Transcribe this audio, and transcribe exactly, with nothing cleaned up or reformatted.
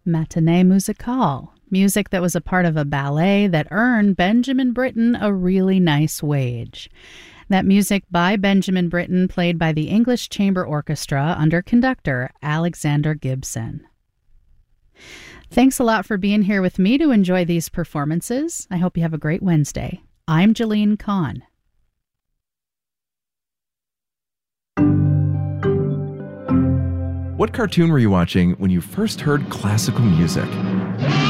Matinee Musicale, music that was a part of a ballet that earned Benjamin Britten a really nice wage. That music by Benjamin Britten played by the English Chamber Orchestra under conductor Alexander Gibson. Thanks a lot for being here with me to enjoy these performances. I hope you have a great Wednesday. I'm Jalene Kahn. What cartoon were you watching when you first heard classical music?